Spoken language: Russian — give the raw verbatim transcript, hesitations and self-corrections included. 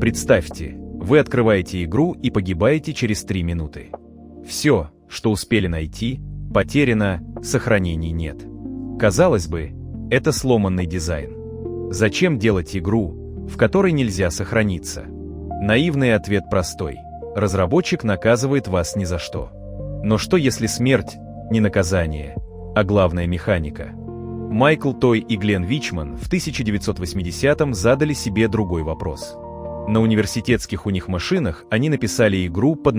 Представьте, вы открываете игру и погибаете через три минуты. Все, что успели найти, потеряно, сохранений нет. Казалось бы, это сломанный дизайн. Зачем делать игру, в которой нельзя сохраниться? Наивный ответ простой. Разработчик наказывает вас ни за что. Но что если смерть не наказание, а главная механика? Майкл Той и Глен Вичман в тысяча девятьсот восьмидесятом задали себе другой вопрос. На университетских у них машинах они написали игру под